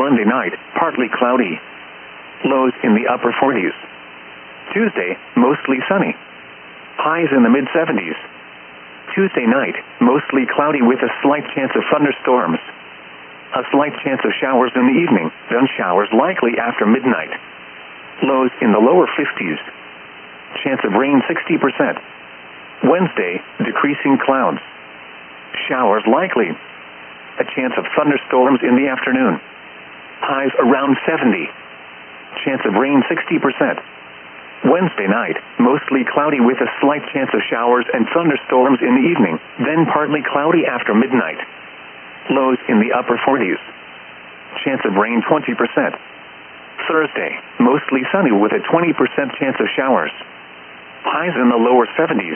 Monday night, partly cloudy. Lows in the upper 40s. Tuesday, mostly sunny. Highs in the mid-70s. Tuesday night, mostly cloudy with a slight chance of thunderstorms. A slight chance of showers in the evening, then showers likely after midnight. Lows in the lower 50s. Chance of rain 60%. Wednesday, decreasing clouds. Showers likely. A chance of thunderstorms in the afternoon. Highs around 70. Chance of rain 60%. Wednesday night, mostly cloudy with a slight chance of showers and thunderstorms in the evening, then partly cloudy after midnight. Lows in the upper 40s. Chance of rain 20%. Thursday, mostly sunny with a 20% chance of showers. Highs in the lower 70s.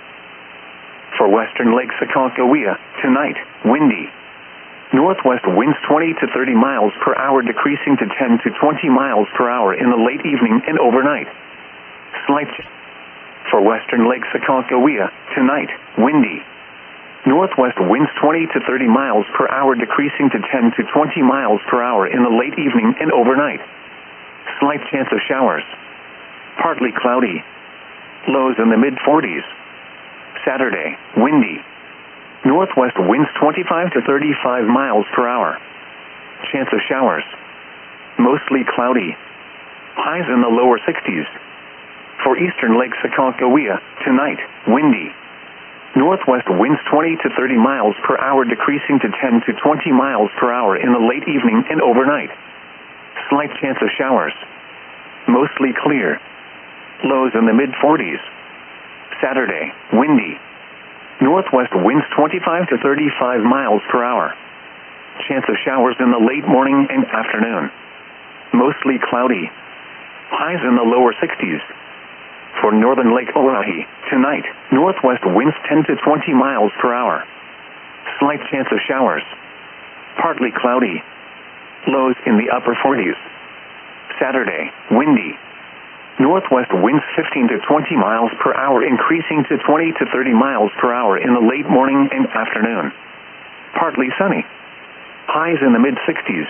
For western Lake Sakakawea, tonight, windy. Northwest winds 20 to 30 miles per hour decreasing to 10 to 20 miles per hour in the late evening and overnight. Slight. For western Lake Sakakawea, tonight, windy. Northwest winds 20 to 30 miles per hour decreasing to 10 to 20 miles per hour in the late evening and overnight. Slight chance of showers. Partly cloudy. Lows in the mid-40s. Saturday, windy. Northwest winds 25 to 35 miles per hour. Chance of showers. Mostly cloudy. Highs in the lower 60s. For eastern Lake Sakakawea, tonight, windy. Northwest winds 20 to 30 miles per hour decreasing to 10 to 20 miles per hour in the late evening and overnight. Slight chance of showers. Mostly clear. Lows in the mid-40s. Saturday, windy. Northwest winds 25 to 35 miles per hour. Chance of showers in the late morning and afternoon. Mostly cloudy. Highs in the lower 60s. For northern Lake Oahe, tonight, northwest winds 10 to 20 miles per hour. Slight chance of showers. Partly cloudy. Lows in the upper 40s. Saturday, windy. Northwest winds 15 to 20 miles per hour increasing to 20 to 30 miles per hour in the late morning and afternoon. Partly sunny. Highs in the mid-60s.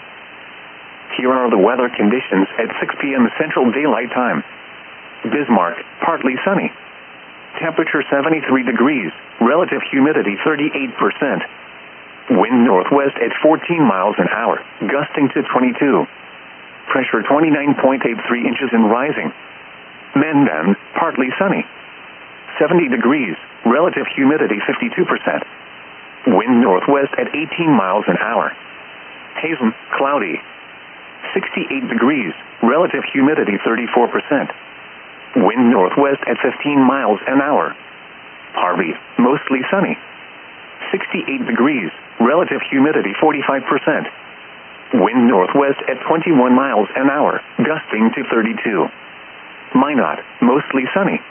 Here are the weather conditions at 6 p.m. Central Daylight Time. Bismarck, partly sunny. Temperature 73 degrees, relative humidity 38%. Wind northwest at 14 miles an hour, gusting to 22. Pressure 29.83 inches and rising. Mandan, partly sunny. 70 degrees, relative humidity 52%. Wind northwest at 18 miles an hour. Hazen, cloudy. 68 degrees, relative humidity 34%. Wind northwest at 15 miles an hour. Harvey, mostly sunny. 68 degrees, relative humidity 45%. Wind northwest at 21 miles an hour, gusting to 32. Minot, mostly sunny.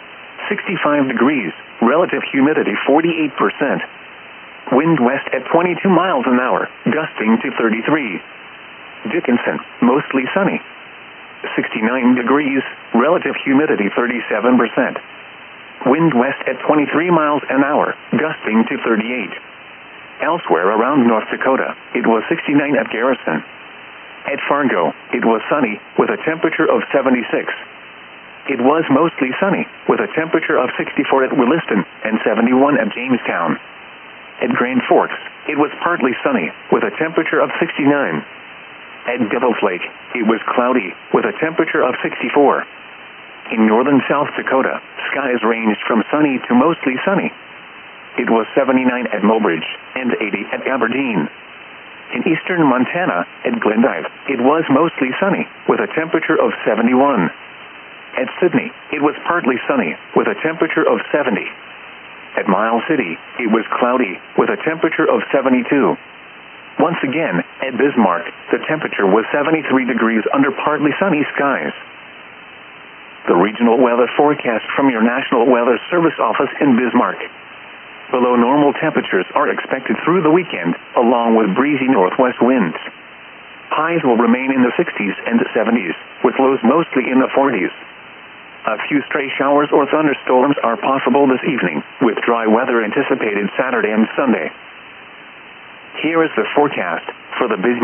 65 degrees, relative humidity 48%. Wind west at 22 miles an hour, gusting to 33. Dickinson, mostly sunny. 69 degrees, relative humidity 37%. Wind west at 23 miles an hour, gusting to 38. Elsewhere around North Dakota, it was 69 at Garrison. At Fargo, it was sunny, with a temperature of 76. It was mostly sunny, with a temperature of 64 at Williston and 71 at Jamestown. At Grand Forks, it was partly sunny, with a temperature of 69. At Devil's Lake, it was cloudy, with a temperature of 64. In northern South Dakota, skies ranged from sunny to mostly sunny. It was 79 at Mobridge and 80 at Aberdeen. In eastern Montana, at Glendive, it was mostly sunny, with a temperature of 71. At Sydney, it was partly sunny, with a temperature of 70. At Miles City, it was cloudy, with a temperature of 72. Once again, at Bismarck, the temperature was 73 degrees under partly sunny skies. The regional weather forecast from your National Weather Service office in Bismarck. Below normal temperatures are expected through the weekend, along with breezy northwest winds. Highs will remain in the 60s and 70s, with lows mostly in the 40s. A few stray showers or thunderstorms are possible this evening, with dry weather anticipated Saturday and Sunday. Here is the forecast for the Bismarck